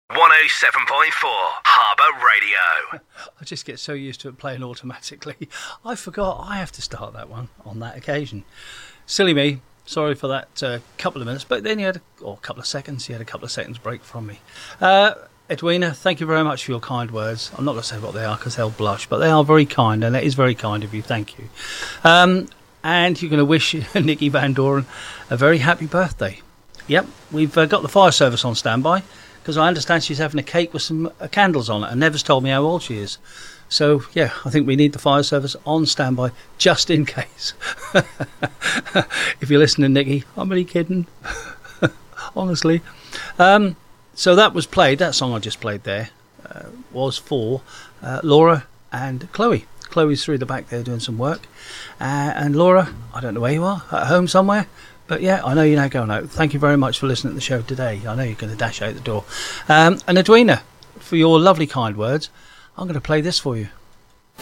107.4 Harbour Radio. I just get so used to it playing automatically. I forgot I have to start that one on that occasion. Silly me. Sorry for that couple of minutes, but then you had a couple of seconds break from me. Edwina, thank you very much for your kind words. I'm not going to say what they are because they'll blush, but they are very kind, and that is very kind of you. Thank you. And you're going to wish Nicky Van Doren a very happy birthday. Yep, we've got the fire service on standby because I understand she's having a cake with some candles on it and never's told me how old she is. So, yeah, I think we need the fire service on standby just in case. If you're listening, Nicky, I'm only kidding. Honestly. So that was played, that song I just played there, was for Laura and Chloe. Chloe's through the back there doing some work. And Laura, I don't know where you are, at home somewhere. But yeah, I know you're now going out. Thank you very much for listening to the show today. I know you're going to dash out the door. And Edwina, for your lovely kind words, I'm going to play this for you.